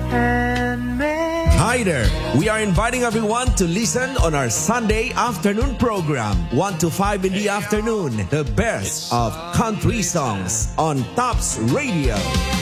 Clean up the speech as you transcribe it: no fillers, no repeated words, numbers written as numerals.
Hi there. We are inviting everyone to listen on our Sunday afternoon program, 1 to 5 in the afternoon, the best of country songs on Tops Radio.